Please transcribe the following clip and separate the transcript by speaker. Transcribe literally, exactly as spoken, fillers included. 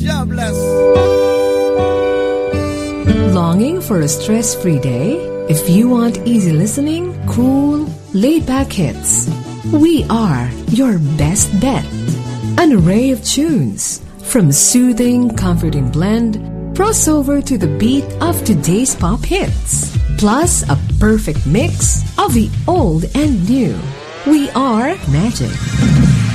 Speaker 1: God bless.
Speaker 2: Longing for a stress-free day? If you want easy listening, cool, laid-back hits, we are your best bet. An array of tunes, from soothing, comforting blend, crossover to the beat of today's pop hits, plus a perfect mix of the old and new. We are Magic.